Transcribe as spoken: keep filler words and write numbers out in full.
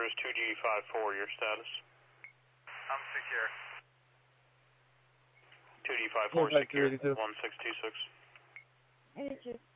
Cruise two G five four, your status? I'm secure. two G five four secure, one six two six. Energy.